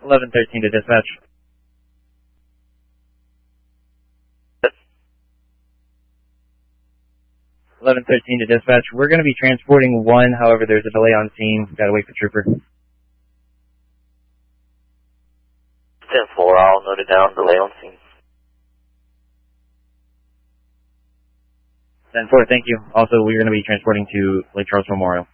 1113 to dispatch. 1113 to dispatch. We're going to be transporting one, however, there's a delay on scene. Got to wait for trooper. 10-4, I'll note it down, delay on scene. 10-4, thank you. Also, we're going to be transporting to Lake Charles Memorial.